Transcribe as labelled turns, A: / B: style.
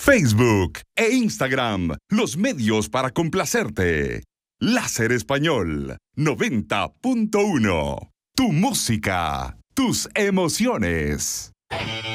A: Facebook e Instagram, los medios para complacerte. Láser Español 90.1. Tu música, tus emociones.